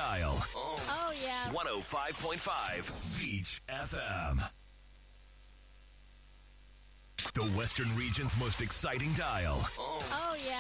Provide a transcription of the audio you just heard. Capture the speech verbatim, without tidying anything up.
dial. Oh, yeah. one oh five point five Beach F M. The Western region's most exciting dial. Oh, yeah.